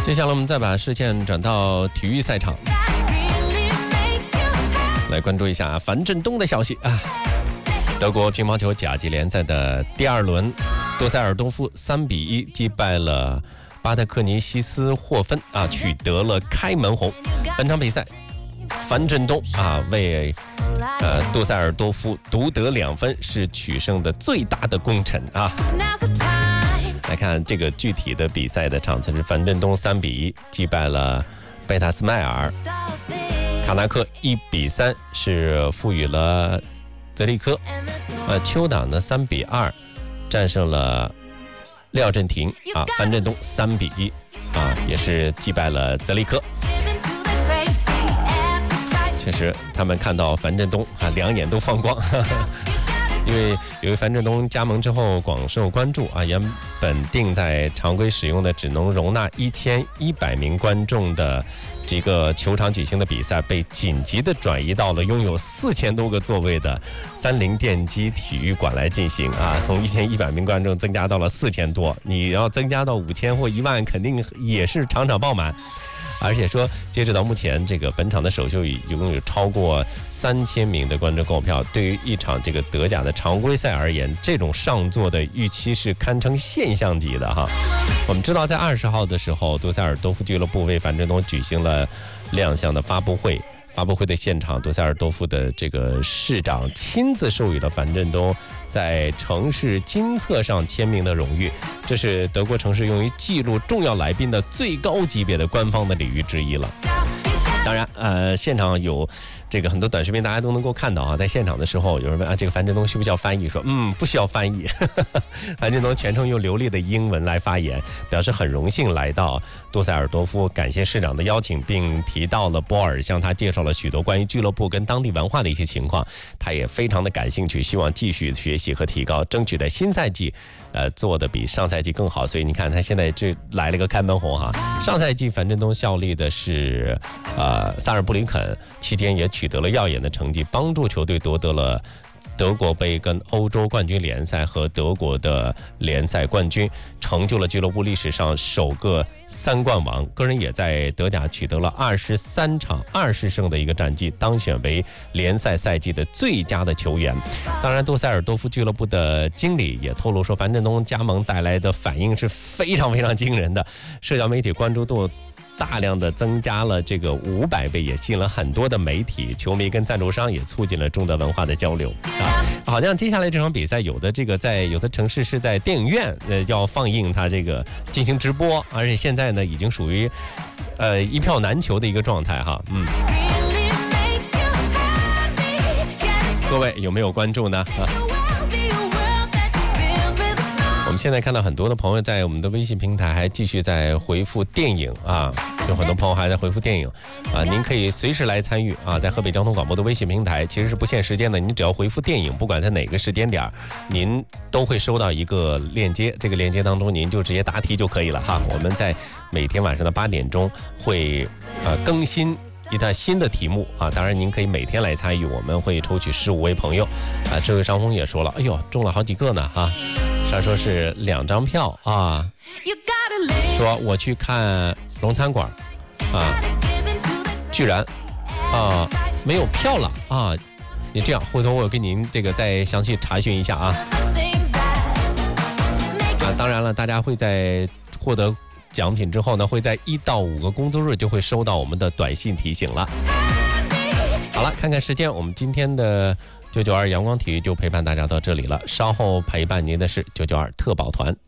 接下来我们再把视线转到体育赛场，来关注一下樊振东的消息啊。德国乒乓球甲级联赛的第二轮，多塞尔多夫3-1击败了巴特克尼西斯霍芬啊，取得了开门红。本场比赛，樊振东啊为多塞尔多夫独得2分，是取胜的最大的功臣啊。来看这个具体的比赛的场次是樊振东3-1击败了贝塔斯迈尔，卡纳克1-3是赋予了泽利科，邱党的3-2战胜了廖振廷啊，樊振东3-1啊也是击败了泽利科。确实，他们看到樊振东啊两眼都放光。因为由于樊振东加盟之后广受关注啊，原本定在常规使用的只能容纳1100名观众的这个球场举行的比赛，被紧急的转移到了拥有4000多个座位的30电机体育馆来进行啊，从1100名观众增加到了4000多，你要增加到5000或1万，肯定也是场场爆满。而且说，截止到目前，这个本场的首秀一共有超过3000名的观众购票。对于一场这个德甲的常规赛而言，这种上座的预期是堪称现象级的哈。我们知道，在20号的时候，多塞尔多夫俱乐部为樊振东举行了亮相的发布会。发布会的现场，多塞尔多夫的这个市长亲自授予了樊振东在城市金册上签名的荣誉，这是德国城市用于记录重要来宾的最高级别的官方的礼遇之一了。当然，现场有这个很多短视频，大家都能够看到啊。在现场的时候，有人问啊，这个樊振东需不需要翻译？说，不需要翻译。樊振东全程用流利的英文来发言，表示很荣幸来到多塞尔多夫，感谢市长的邀请，并提到了波尔向他介绍了许多关于俱乐部跟当地文化的一些情况，他也非常的感兴趣，希望继续学习和提高，争取在新赛季，做的比上赛季更好。所以你看，他现在这来了个开门红哈。上赛季樊振东效力的是萨尔布林肯，期间也取得了耀眼的成绩，帮助球队夺得了德国杯跟欧洲冠军联赛和德国的联赛冠军，成就了俱乐部历史上首个3冠王。个人也在德甲取得了23场20胜的一个战绩，当选为联赛赛季的最佳的球员。当然，多塞尔多夫俱乐部的经理也透露说，樊振东加盟带来的反应是非常非常惊人的，社交媒体关注度大量的增加了这个500倍，也吸引了很多的媒体、球迷跟赞助商，也促进了中德文化的交流啊。好像接下来这场比赛，有的城市是在电影院要放映它这个进行直播，而且现在呢已经属于一票难求的一个状态哈。各位有没有关注呢？我们现在看到很多的朋友在我们的微信平台还继续在回复电影啊，有很多朋友还在回复电影啊，您可以随时来参与啊，在河北交通广播的微信平台其实是不限时间的，您只要回复电影，不管在哪个时间点，您都会收到一个链接，这个链接当中您就直接答题就可以了哈。我们在每天晚上的8点钟会更新一段新的题目啊，当然您可以每天来参与，我们会抽取15位朋友啊。这位张红也说了，哎呦，中了好几个呢哈。他说是2张票啊，说我去看龙餐馆啊，居然没有票了啊！你这样，回头我给您这个再详细查询一下啊。当然了，大家会在获得奖品之后呢，会在1到5个工作日就会收到我们的短信提醒了。好了，看看时间，我们今天的992阳光体育就陪伴大家到这里了，稍后陪伴您的是992特保团。